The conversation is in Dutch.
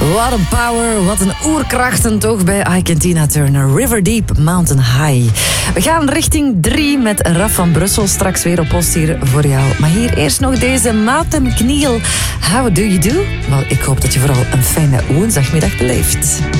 Wat een power, wat een oerkrachten toch bij Ike en Tina Turner. River Deep, Mountain High. We gaan richting 3 met Raf van Brussel. Straks weer op post hier voor jou. Maar hier eerst nog deze Maarten Kniel. How do you do? Wel, ik hoop dat je vooral een fijne woensdagmiddag beleeft.